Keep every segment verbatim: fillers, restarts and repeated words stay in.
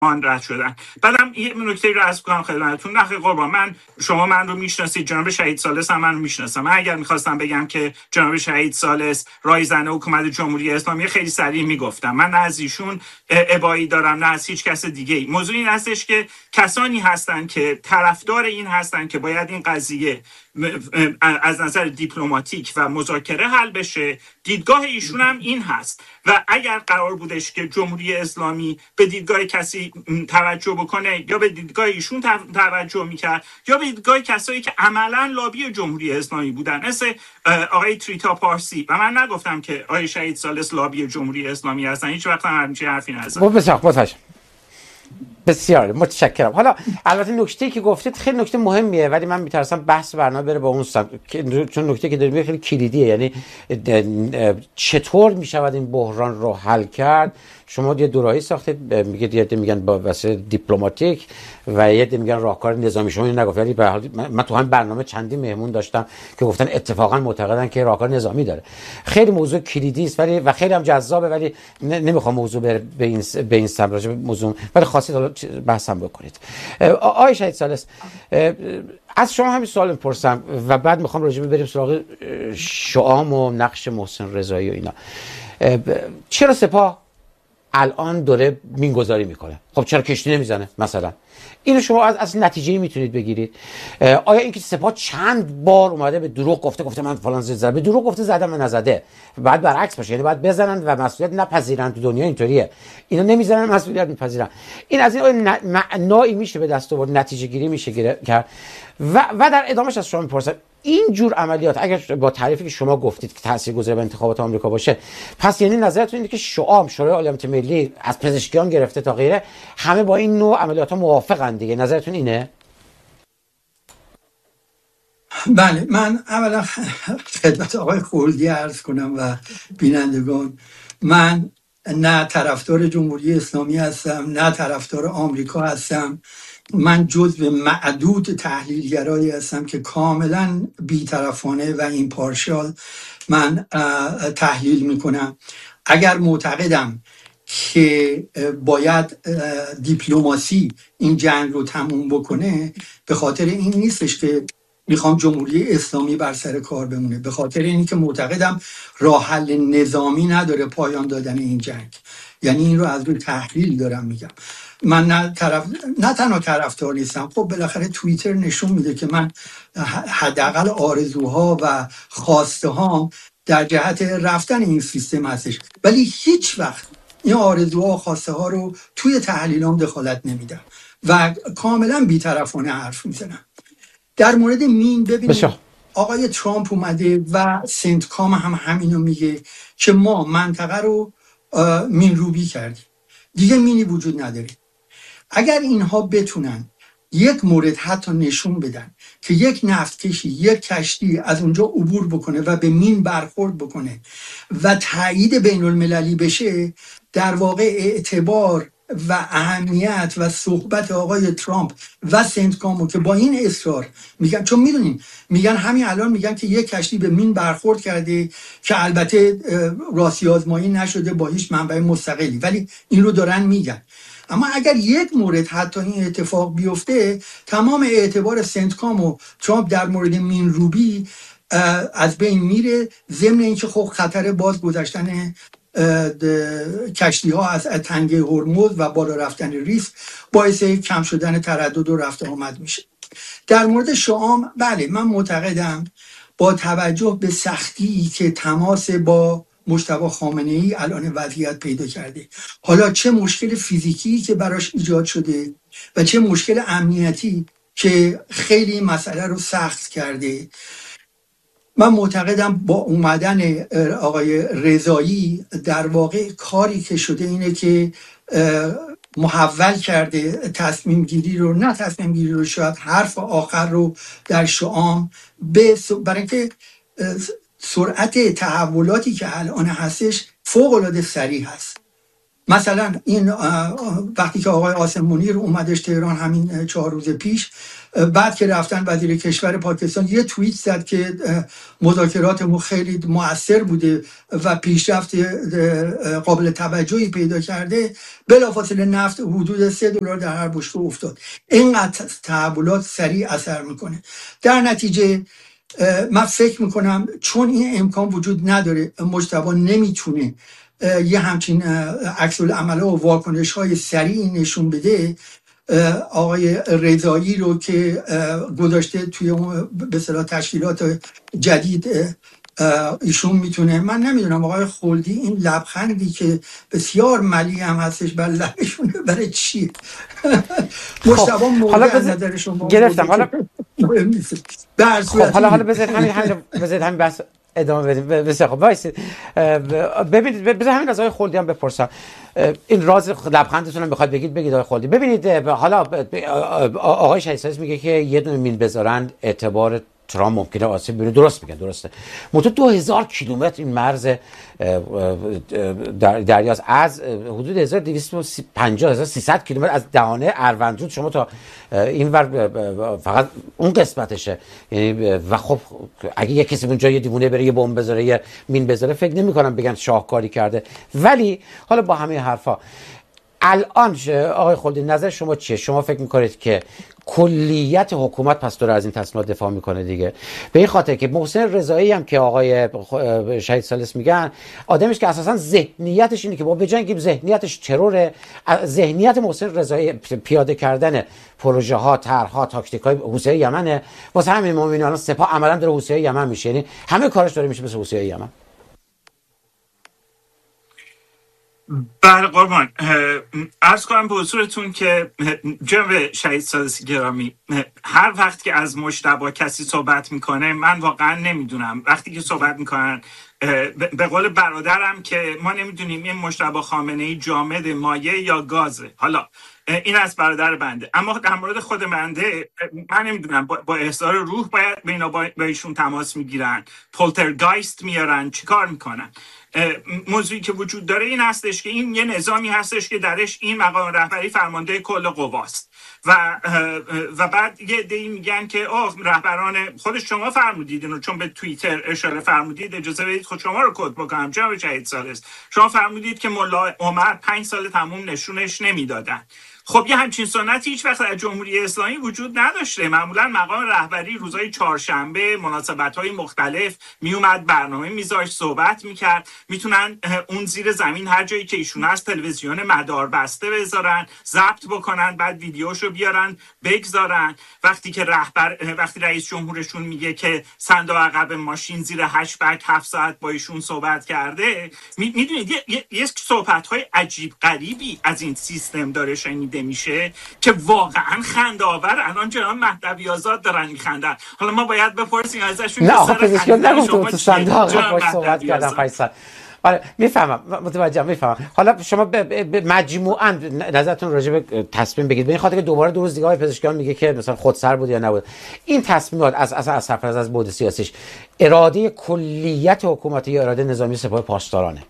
آن رد شدن. بعدم یه نکته رو عرض کنم خدمتتون. نخیر قربان، من شما من رو میشناسید، جناب شهید ثالث هم من رو میشناسم. من اگر میخواستم بگم که جناب شهید ثالث رایزنه حکومت جمهوری اسلامی، خیلی سریع میگفتم. من نه از ایشون ابایی دارم نه از هیچ کس دیگه ای. موضوع این هستش که کسانی هستن که طرفدار این هستن که باید این قضیه از نظر دیپلماتیک و مذاکره حل بشه. دیدگاه ایشون هم این هست و اگر قرار بودش که جمهوری اسلامی به دیدگاه کسی توجه بکنه، یا به دیدگاه ایشون توجه میکرد یا به دیدگاه کسایی که عملا لابی جمهوری اسلامی بودن، مثل آقای تریتا پارسی. و من نگفتم که آقای شهید ثالث لابی جمهوری اسلامی هستن، هیچ وقت هم همچین حرفی نزدم. بسیار بسیار متشکرم. حالا البته نکته‌ای که گفتید خیلی نکته مهمیه، ولی من میترسم بحث برنامه بره با اون سمت، چون نکته که داریم خیلی کلیدیه. یعنی چطور میشود این بحران رو حل کرد. شما یه دوراهی ساختید، میگید یه میگن با وسیله دیپلماتیک و یه میگن راهکار نظامی. شما اینو نگفت، ولی به حال من تو همین برنامه چندی مهمون داشتم که گفتن اتفاقا معتقدن که راهکار نظامی داره. خیلی موضوع کلیدی است ولی و خیلی هم جذابه، ولی نمیخوام موضوع بره به این به این سمت راجع به موضوع، ولی خواستید حالا بحثم بکنید. آقای شهید ثالث، از شما همین سوال میپرسم و بعد میخوام راجع به بریم سراغ شعام و نقش محسن رضایی و اینا. چرا سپاه الان داره مینگذاری میکنه؟ خب چرا کشتی نمیزنه مثلا؟ اینو شما از از نتیجه میتونید بگیرید. آیا اینکه سپاه چند بار اومده به دروغ گفته گفته من فلان زدم، به دروغ گفته زدم من نزده، بعد برعکس باشه، یعنی باید بزنن و مسئولیت نپذیرن. تو دنیا اینطوریه، اینا نمیزنن مسئولیت میپذیرن. این از این معنایی میشه به دست آورد، نتیجه گیری میشه کرد. و و در ادامهش از شما میپرسم این جور عملیات اگر با تعریفی که شما گفتید که تاثیرگذار به انتخابات آمریکا باشه، پس یعنی نظرتون اینه که شعام، شورای عالی امنیت ملی از پزشکیان گرفته تا غیره، همه با این نوع عملیات ها موافقن دیگه؟ نظرتون اینه؟ بله، من اولا خدمت آقای خلدی عرض کنم و بینندگان، من نه طرفدار جمهوری اسلامی هستم نه طرفدار آمریکا هستم. من جزو معدود تحلیلگرایی هستم که کاملا بی‌طرفانه و ایمپارشال من تحلیل میکنم. اگر معتقدم که باید دیپلماسی این جنگ رو تموم بکنه، به خاطر این نیستش که میخوام جمهوری اسلامی بر سر کار بمونه، به خاطر اینی که معتقدم راه حل نظامی نداره پایان دادن این جنگ. یعنی این رو از روی تحلیل دارم میگم. من نه طرف نه تنها طرفدار نیستم، خب بالاخره توییتر نشون میده که من حداقل آرزوها و خواسته هام در جهت رفتن این سیستم هستش، ولی هیچ وقت این آرزوها و خواسته ها رو توی تحلیلام دخالت نمیدم و کاملا بی‌طرفانه حرف میزنم. در مورد مین ببینید آقای ترامپ اومده و سنتکام هم همینو میگه که ما منطقه رو مین روبی کردیم، دیگه مینی وجود نداره. اگر اینها بتونن یک مورد حتی نشون بدن که یک نفتکشی، یک کشتی از اونجا عبور بکنه و به مین برخورد بکنه و تایید بین المللی بشه، در واقع اعتبار و اهمیت و صحبت آقای ترامپ و سنتکامو که با این اصرار میگن، چون میدونین میگن همین الان میگن که یک کشتی به مین برخورد کرده که البته راستی آزمایی نشده با هیچ منبع مستقلی، ولی این رو دارن میگن. اما اگر یک مورد حتی این اتفاق بیفته، تمام اعتبار سنتکام و ترامپ در مورد مین روبی از بین میره، ضمن اینکه خب خطر باز گذشتن کشتی ها از تنگه هرمز و بالا رفتن ریسک باعث کم شدن تردد و رفت آمد میشه. در مورد شعام، بله من معتقدم با توجه به سختی که تماس با مجتبی خامنه‌ای الان وضعیت پیدا کرده، حالا چه مشکل فیزیکی که براش ایجاد شده و چه مشکل امنیتی که خیلی مسئله رو سخت کرده، من معتقدم با اومدن آقای رضایی در واقع کاری که شده اینه که محول کرده تصمیم گیری رو، نه تصمیم گیری رو، شاید حرف آخر رو در شعام، به برای اینکه سرعت تحولاتی که الان هستش فوق العاده سریع هست. مثلا این وقتی که آقای قاسم منیر اومدش تهران همین چهار روز پیش، بعد که رفتن وزیر کشور پاکستان یه توییت زد که مذاکراتمون خیلی مؤثر بوده و پیشرفت قابل توجهی پیدا کرده، بلافاصله نفت حدود سه دلار در هر بشکه افتاد. اینقدر تحولات سریع اثر میکنه. در نتیجه من فکر میکنم چون این امکان وجود نداره، مجتبی نمیتونه یه همچین عکس العمل و واکنش های سریعی نشون بده، آقای رضایی رو که گذاشته توی اون به اصطلاح تشکیلات جدید ایشون میتونه. من نمیدونم آقای خلدی این لبخندی که بسیار ملی هم هستش بر لبشونه برای چی؟ مجتبی موضوع از نظر شما گرفتم. حالا خب حالا حالا بذارید همین همین بذارید همین بحث ادامه بدیم. بسیار خب وایسید ببینید، بذار همین از آقای خلدی هم بپرسم. این راز لبخندتون هم بخواد بگید بگید آقای خلدی. ببینید حالا آقای شهید سالس میگه که یه دونه مین بذارن اعتبار ترامپ ممکنه آسیب ببینه. درست میگن، درسته. متو دو هزار کیلومتر این مرز دریاست، از حدود هزار و دویست و پنجاه هزار و سیصد کیلومتر از دهانه اروندرود شما تا این ور فقط اون قسمتشه. یعنی و خب اگه یه کسی اونجا یه دیوونه بره یه بمب بذاره یه مین بذاره، فکر نمی‌کنم بگن شاهکاری کرده. ولی حالا با همه حرفا الان آقای خلدی نظر شما چیه؟ شما فکر میکنید که کلیت حکومت پس داره از این تصمیمات دفاع میکنه دیگه؟ به این خاطر که محسن رضایی هم که آقای شهید سالس میگن آدمش که اساسا ذهنیتش اینه که با بجنگیم، ذهنیتش تروره. ذهنیت محسن رضایی پیاده کردن پروژه ها، طرح‌ها، تاکتیک‌های حوثی یمنه. واسه همین ما میبینیم الان سپاه عملاً داره حوثی یمن میشه، یعنی همه کارش داره میشه مثل حوثی یمن. بله قربان، عرض کنم به حضورتون که جناب شهید سالس گرامی، هر وقت که از مجتبی کسی صحبت میکنه من واقعا نمیدونم. وقتی که صحبت میکنن به قول برادرم که ما نمیدونیم این مجتبی خامنه‌ای جامد مایع یا گازه. حالا این از برادر بنده، اما در مورد خود بنده من نمیدونم با احضار روح باید به اینا با ایشون تماس میگیرن، پولترگایست میارن، چیکار میکنن؟ موضوعی که وجود داره این هستش که این یه نظامی هستش که درش این مقام رهبری فرمانده کل قواست و و بعد یه عده‌ای میگن که آه رهبران خودش شما فرمودید اینو، چون به توییتر اشاره فرمودید، اجازه بدید خود شما رو کد بکنم. جناب شهید سالس، شما فرمودید که ملا عمر پنج سال تموم نشونش نمیدادن. خب یه همچین سنتی هیچ وقت در جمهوری اسلامی وجود نداشته. معمولا مقام رهبری روزهای چهارشنبه مناسبت‌های مختلف میومد، برنامه میذاشت، صحبت میکرد. میتونن اون زیر زمین هر جایی که ایشون هست تلویزیون مدار بسته بذارن، ضبط بکنن، بعد ویدیوشو بیارن بگذارن. وقتی که رهبر وقتی رئیس جمهورشون میگه که صندوق عقب ماشین زیر هشبک هفت ساعت با ایشون صحبت کرده، میدونید یه, یه،, یه صحبت‌های عجیب غریبی از این سیستم داره شنیده میشه که واقعا خنده آور. الان جناب مهدوی آزاد دارن میخندن. حالا ما باید بپرسیم ازشون نه آخه پزشکیان نگفتم تو صندوق عقب صحبت کردن فیصل. آره میفهمم، متوجهم، میفهمم. حالا شما به مجموعاً نظرتون راجع به تصمیم بگید، به این خاطر که دوباره دو روز دیگه های پزشکیان میگه که مثلا خودسر بود یا نبود. این تصمیمات از اصلا از سرفراز از بعد سیاسیش اراده کلیت حکومت یا اراده نظامی سپاه پاسدارانه؟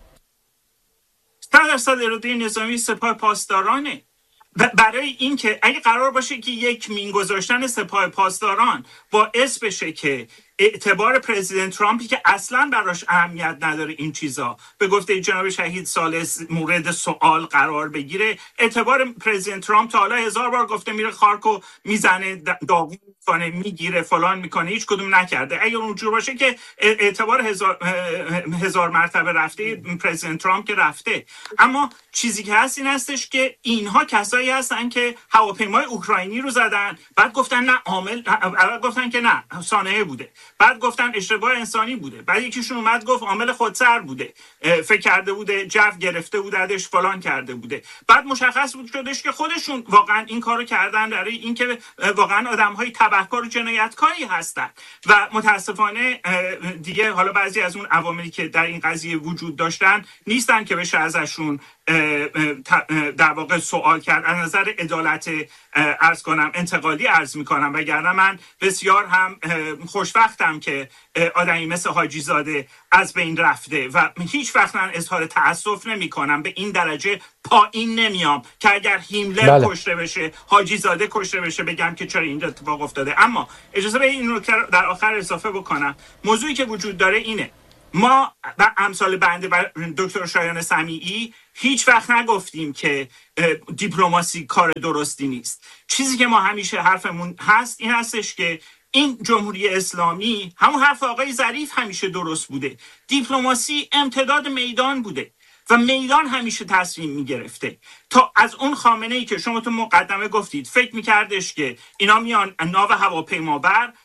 صد درصد اراده نظامی سپاه پاسدارانه. برای اینکه اگه قرار باشه که یک مین گذاشتن سپاه پاسداران باعث بشه که اعتبار پرزیدنت ترامپی که اصلا براش اهمیت نداره این چیزا به گفته جناب شهید سالس مورد سوال قرار بگیره، اعتبار پرزیدنت ترامپ تا حالا هزار بار گفته میره خارکو میزنه، داغون میکنه، میگیره، فلان میکنه، هیچ کدوم نکرده. اگه اونجور باشه که اعتبار هزار, هزار مرتبه رفته پرزیدنت ترامپ که رفته. اما چیزی که هست این هستش که اینها کسایی هستن که هواپیمای اوکراینی رو زدن، بعد گفتن نه عامل، اول گفتن که نه صانعه بوده، بعد گفتن اشتباه انسانی بوده، بعد یکیشون اومد گفت عامل خودسر بوده، فکر کرده بوده جو گرفته بودش، فلان کرده بوده. بعد مشخص بود شدش که خودشون واقعا این کارو کردن برای اینکه واقعا آدم‌های تبهکار و جنایتکاری هستن و متاسفانه دیگه حالا بعضی از اون عواملی که در این قضیه وجود داشتن نیستن که بشه ازشون در واقع سوال کرد. از نظر عدالت عرض کنم انتقالی عرض میکنم، وگرنه من بسیار هم خوشبختم که آدمی مثل حاجی زاده از بین رفته و هیچ وقت من اظهار تأسف نمی کنم. به این درجه پایین نمیام که اگر هیملر بله. کشته بشه، حاجی زاده کشته بشه، بگم که چرا این اتفاق افتاده. اما اجازه به این رو در آخر اضافه بکنم. موضوعی که وجود داره اینه: ما و امثال بنده و دکتر شایان سمیعی هیچ وقت نگفتیم که دیپلماسی کار درستی نیست. چیزی که ما همیشه حرفمون هست این هستش که این جمهوری اسلامی، همون حرف آقای ظریف همیشه درست بوده، دیپلماسی امتداد میدان بوده و میدان همیشه تصمیم میگرفته. تا از اون خامنه‌ای که شما تو مقدمه گفتید فکر میکردش که اینا میان ناو هواپیمابر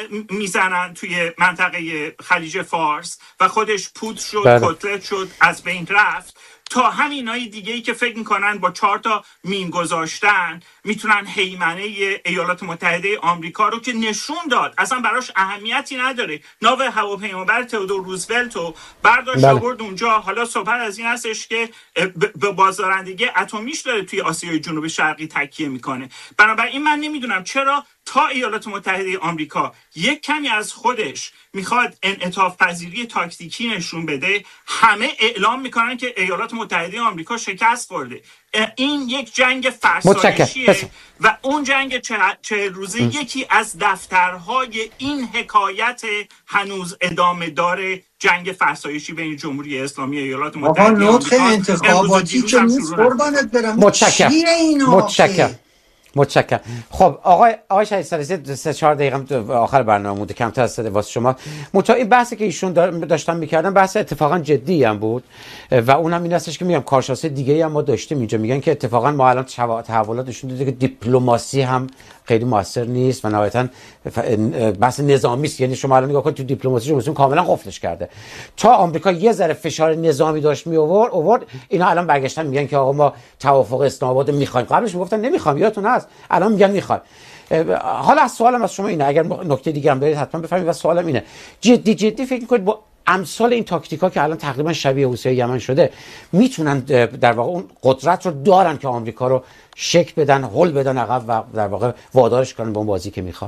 میزنن توی منطقه خلیج فارس و خودش پود شد، کتلت شد، از بین رفت، تا همینای دیگه‌ای که فکر میکنن با چهار تا مین گذاشتن میتونن هیمنه ایالات متحده آمریکا رو که نشون داد اصلا براش اهمیتی نداره، ناو هواپیمابر تئودور روزولت رو برداشت آورد اونجا. حالا صحبت از این هستش که به بازدارندگی اتمیش داره توی آسیای جنوب شرقی تکیه میکنه. بنابراین من نمیدونم چرا تا ایالات متحده آمریکا یک کمی از خودش میخواد انعطاف پذیری تاکتیکی نشون بده، همه اعلام میکنن که ایالات متحده آمریکا شکست خورده. این یک جنگ فرسایشیه و اون جنگ چهل روزه ام. یکی از دفترهای این حکایت هنوز ادامه داره، جنگ فرسایشی بین جمهوری اسلامی ایالات متحده آمریکا. آقا نطق انتخاباتی که نیست قربانت برم. متشکرم متشکرم متشکرم. خب آقای آقای شهید ثالثی سه چهار دقیقه آخر برنامه مونده، کمتر از سه واسه شما. متأ این بحثی که ایشون داشتن میکردن بحث اتفاقا جدی هم بود و اونم این هستش که میگم کارشناس دیگه‌ای هم ما داشتیم اینجا، میگن که اتفاقا ما الان تحولات نشون داده که دیپلماسی هم خیلی موثر نیست و نهایتاً بحث نظامی است. یعنی شما الان نگاه کنید تو دیپلماسی جمهوری کاملا قفلش کرده. تا آمریکا یه ذره فشار نظامی داشت می آورد آورد اینا الان برگشتن میگن که آقا ما توافق اسلام آباد میخوایم. قبلش میگفتن نمیخوام، یادتون هست، الان میگن میخوایم. حالا سوالم از شما اینه، اگر نکته دیگه هم دارید حتما بفرمایید. و سوالم اینه، جدی جدی فکر می‌کنید با امثال این تاکتیکا که الان تقریبا شبیه حوثی یمن شده میتونن در واقع اون قدرت رو دارن که آمریکا رو شک بدن، هول بدن عقب و در واقع وادارش کنن به اون بازی که میخواد؟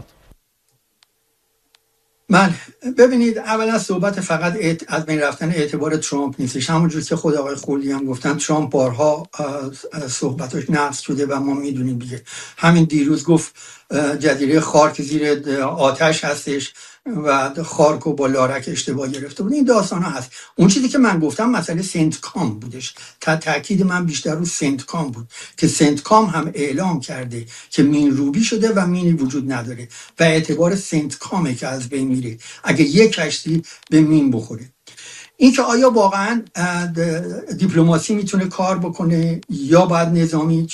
من ببینید، اولا صحبت فقط از بین رفتن اعتبار ترامپ نیستش. همونجور که خود آقای خولدی هم گفتن، ترامپ بارها صحبتاش نقض شده و ما میدونیم دیگه. همین دیروز گفت جزیره خارک زیر آتش هستش و خارکو با لارک اشتباه گرفته بود. این داستان ها هست. اون چیزی که من گفتم مسئله سنت کام بودش. تا تاکید من بیشتر رو سنت کام بود که سنت کام هم اعلام کرده که مین روبی شده و مینی وجود نداره و اعتبار سنت کامه که از بین میره اگه یک کشتی به مین بخوره. این که آیا واقعا دیپلماسی میتونه کار بکنه یا باید نظامی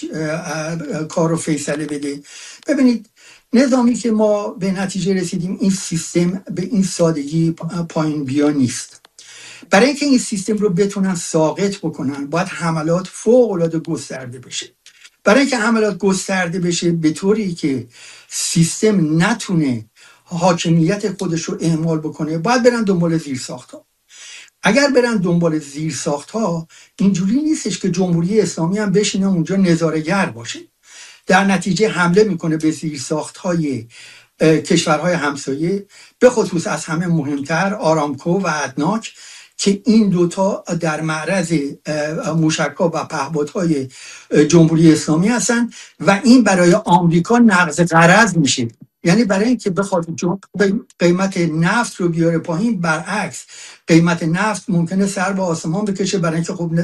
کار رو فیصله بده؟ ببینید، نظامی که ما به نتیجه رسیدیم این سیستم به این سادگی پایین بیا نیست. برای اینکه این سیستم رو بتونن ساقط بکنن باید حملات فوق العاده گسترده بشه. برای اینکه حملات گسترده بشه به طوری که سیستم نتونه حاکمیت خودش رو اعمال بکنه، باید برن دنبال زیرساخت‌ها. اگر برن دنبال زیرساخت‌ها، اینجوری نیستش که جمهوری اسلامی هم بشینه اونجا نظاره‌گر باشه. در نتیجه حمله میکنه به زیرساخت‌های کشورهای همسایه، به خصوص از همه مهمتر آرامکو و ادناک که این دوتا در معرض موشک‌ها و پهپادهای جمهوری اسلامی هستن و این برای آمریکا نقض غرض میشه. یعنی برای اینکه بخواد قیمت نفت رو بیاره پایین، برعکس قیمت نفت ممکنه سر به آسمان بکشه. برای اینکه خب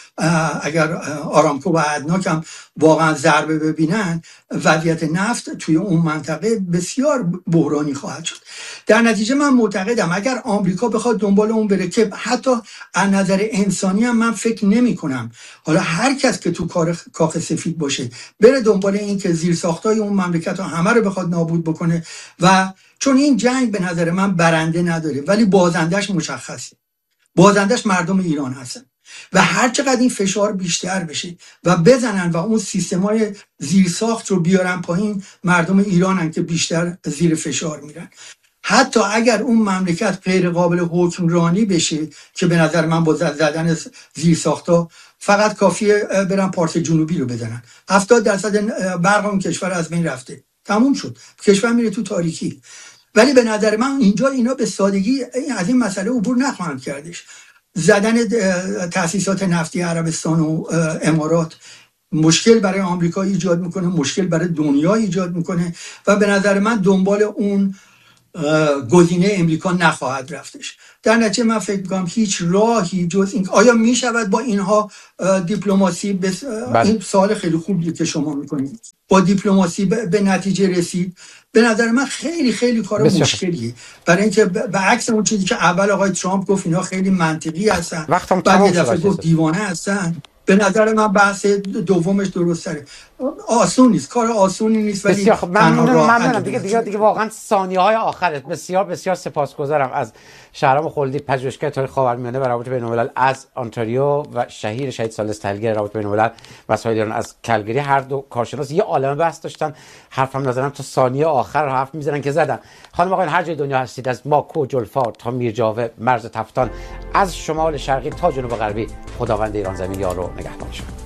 اگر آرامکو و ادناک هم واقعا ضربه ببینن، وضعیت نفت توی اون منطقه بسیار بحرانی خواهد شد. در نتیجه من معتقدم اگر آمریکا بخواد دنبال اون بره، که حتی از نظر انسانی هم من فکر نمی کنم حالا هر کس که تو کار کاخ سفید باشه بره دنبال این که زیرساختای اون مملکت ها همه رو بخواد نابود بکنه، و چون این جنگ به نظر من برنده نداره ولی بازندش مشخصه. بازندش مردم ایران هستن و هر چقدر این فشار بیشتر بشه و بزنن و اون سیستمای زیرساخت رو بیارن پایین، مردم ایرانن که بیشتر زیر فشار میرن. حتی اگر اون مملکت غیر قابل حکمرانی بشه، که به نظر من با زدن زیرساختا فقط کافیه برن پارت جنوبی رو بدنن. هفتاد درصد برق اون کشور از بین رفته، تموم شد، کشور میره تو تاریکی. ولی به نظر من اینجا اینا به سادگی از این مسئله عبور نخواهند کردش. زدن تأسیسات نفتی عربستان و امارات مشکل برای آمریکا ایجاد میکنه، مشکل برای دنیا ایجاد میکنه و به نظر من دنبال اون گزینه امریکا نخواهد رفتش. در نتیجه من فکر میکنم هیچ راهی جز این، آیا میشود با اینها دیپلماسی بس... این سوال خیلی خوبیه که شما میکنید، با دیپلماسی به, به نتیجه رسید؟ به نظر من خیلی خیلی کار مشکلیه، برای اینکه به عکس اون چیزی که اول آقای ترامپ گفت اینا خیلی منطقی هستن، بعد یه دفعه گفت دیوانه هستن. به نظر من بحث دومش درست تره. آسون نیست، کار آسونی نیست، ولی بسیار خب. ممنونم ممنونم دیگه دیگه دیگه واقعا ثانیه های آخرت. بسیار بسیار سپاسگزارم از شهرام خلدی، پژوهشگر تاریخ خاورمیانه و روابط بین‌الملل از آنتاریو و شهیر شهید سالس تحلیلگر روابط بین‌الملل مسائل ایران از کلگری. هر دو کارشناس یه عالمه بحث داشتن، حرفم نزدن تا ثانیه آخر حرف میزنن که زدن. خانم آقایان هر جای دنیا هستید، از باکو جلفا تا میرجاوه مرز تفتان، از شمال شرقی تا جنوب غربی، خداوند ایران زمین یار و نگهدار شما.